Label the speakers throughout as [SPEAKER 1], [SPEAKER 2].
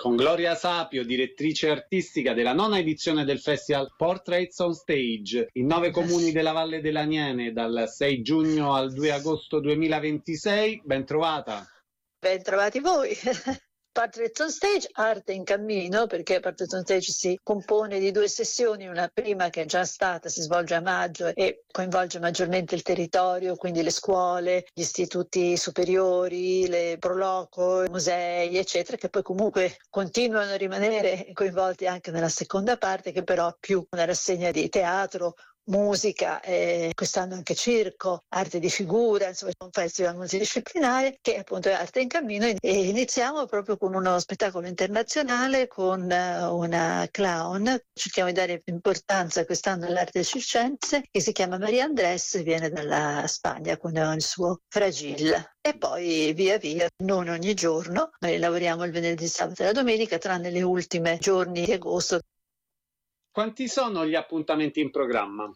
[SPEAKER 1] con Gloria Sapio, direttrice artistica della 9ª edizione del Festival Portraits on Stage in 9 comuni della Valle dell'Aniene dal 6 giugno al 2 agosto 2026. Ben trovata.
[SPEAKER 2] Ben trovati voi. Portraits on Stage, arte in cammino, perché Portraits on Stage si compone di 2 sessioni, una prima che è già stata, si svolge a maggio e coinvolge maggiormente il territorio, quindi le scuole, gli istituti superiori, le proloco, i musei, eccetera, che poi comunque continuano a rimanere coinvolti anche nella seconda parte, che però è più una rassegna di teatro, musica, quest'anno anche circo, arte di figura, insomma un festival multidisciplinare che appunto è arte in cammino, e iniziamo proprio con uno spettacolo internazionale con una clown. Cerchiamo di dare importanza quest'anno all'arte circense, che si chiama Maria Andrés, viene dalla Spagna con il suo Fragile. E poi via via, non ogni giorno, noi lavoriamo il venerdì, il sabato e la domenica, tranne le ultime giorni di agosto.
[SPEAKER 1] Quanti sono gli appuntamenti in programma?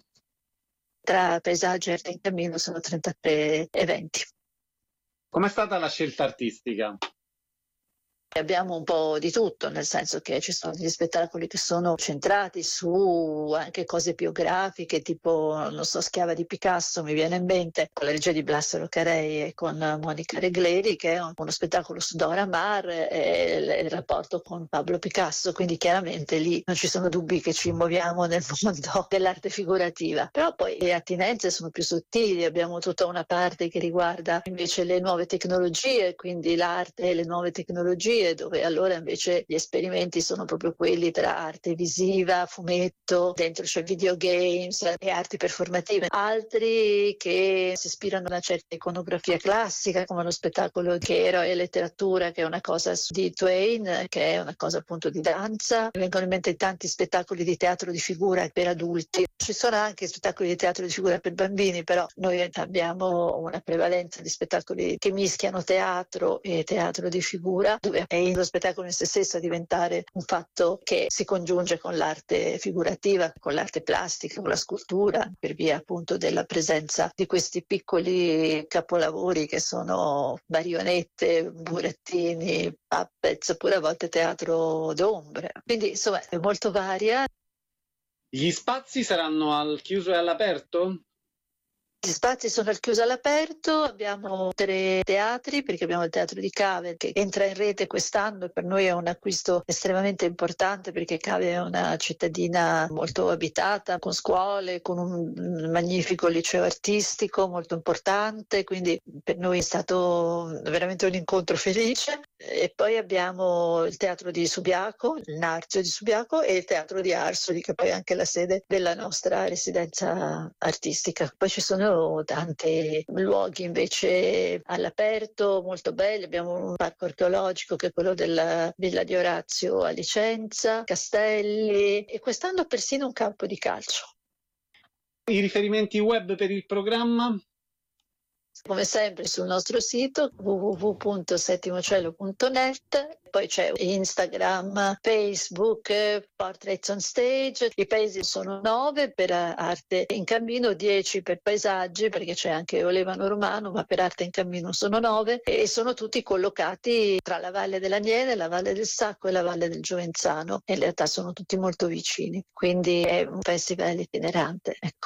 [SPEAKER 2] Tra paesaggi e arte in cammino sono 33 eventi.
[SPEAKER 1] Com'è stata la scelta artistica?
[SPEAKER 2] Abbiamo un po' di tutto, nel senso che ci sono degli spettacoli che sono centrati su anche cose biografiche, tipo, non so, Schiava di Picasso, mi viene in mente, con la regia di Blassero Carei e con Monica Regleri, che è uno spettacolo su Dora Maar e il rapporto con Pablo Picasso, quindi chiaramente lì non ci sono dubbi che ci muoviamo nel mondo dell'arte figurativa. Però poi le attinenze sono più sottili, abbiamo tutta una parte che riguarda invece le nuove tecnologie, quindi l'arte e le nuove tecnologie, dove allora invece gli esperimenti sono proprio quelli tra arte visiva, fumetto, dentro c'è videogames e arti performative. Altri che si ispirano a una certa iconografia classica, come lo spettacolo che Eroe e letteratura, che è una cosa di Twain, che è una cosa appunto di danza. Mi vengono in mente tanti spettacoli di teatro di figura per adulti. Ci sono anche spettacoli di teatro di figura per bambini, però noi abbiamo una prevalenza di spettacoli che mischiano teatro e teatro di figura, dove è lo spettacolo in se stesso a diventare un fatto che si congiunge con l'arte figurativa, con l'arte plastica, con la scultura, per via appunto della presenza di questi piccoli capolavori che sono marionette, burattini, puppets, oppure a volte teatro d'ombre. Quindi insomma è molto varia.
[SPEAKER 1] Gli spazi saranno al chiuso e all'aperto?
[SPEAKER 2] Gli spazi sono al chiuso all'aperto, abbiamo 3 teatri, perché abbiamo il Teatro di Cave che entra in rete quest'anno e per noi è un acquisto estremamente importante, perché Cave è una cittadina molto abitata, con scuole, con un magnifico liceo artistico molto importante, quindi per noi è stato veramente un incontro felice. E poi abbiamo il Teatro di Subiaco, il Narzio di Subiaco, e il Teatro di Arsoli, che poi è anche la sede della nostra residenza artistica. Poi ci sono tanti luoghi invece all'aperto molto belli. Abbiamo un parco archeologico che è quello della Villa di Orazio a Licenza, castelli, e quest'anno persino un campo di calcio.
[SPEAKER 1] I riferimenti web per il programma?
[SPEAKER 2] Come sempre sul nostro sito www.settimocielo.net, poi c'è Instagram, Facebook, Portraits on Stage. I paesi sono 9 per arte in cammino, 10 per paesaggi, perché c'è anche Olevano Romano, ma per arte in cammino sono 9, e sono tutti collocati tra la Valle dell'Aniene, la Valle del Sacco e la Valle del Giovenzano. In realtà sono tutti molto vicini, quindi è un festival itinerante, ecco.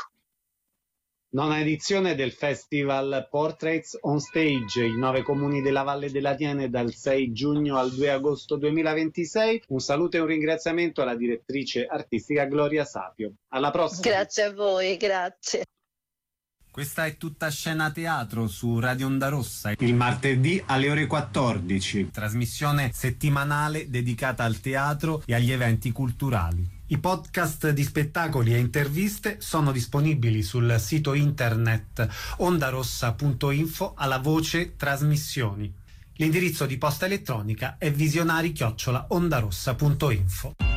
[SPEAKER 1] 9ª edizione del Festival Portraits on Stage in 9 comuni della Valle dell'Aniene dal 6 giugno al 2 agosto 2026. Un saluto e un ringraziamento alla direttrice artistica Gloria Sapio. Alla prossima.
[SPEAKER 2] Grazie a voi, grazie.
[SPEAKER 3] Questa è Tutta Scena Teatro su Radio Onda Rossa.
[SPEAKER 1] Il martedì alle ore 14.
[SPEAKER 3] Trasmissione settimanale dedicata al teatro e agli eventi culturali. I podcast di spettacoli e interviste sono disponibili sul sito internet ondarossa.info alla voce trasmissioni. L'indirizzo di posta elettronica è visionari@ondarossa.info.